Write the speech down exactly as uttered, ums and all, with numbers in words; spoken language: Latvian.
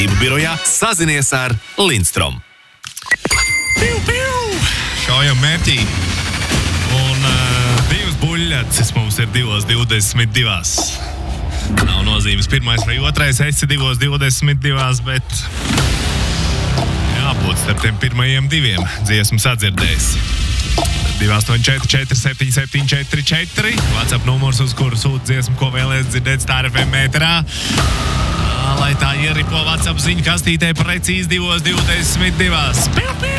birojā sazinies ar Lindstrom. Piu, piu! Šaujam mērķī. Un uh, divas buļļacis mums ir divos divdesmit divās. Nav nozīmes pirmais vai otrais, esi divos divdesmit divās, bet jābūt starp tiem pirmajiem diviem. Dziesmu sadzirdēs. divi astoņi četri četri septiņi septiņi četri četri. WhatsApp numurs, uz kuru sūt dziesmu, ko vēlies dzirdēt Star F M metrā. Lai tā ieripo WhatsApp ziņu kastītē precīzi divos divdesmit divās. Piu, piu!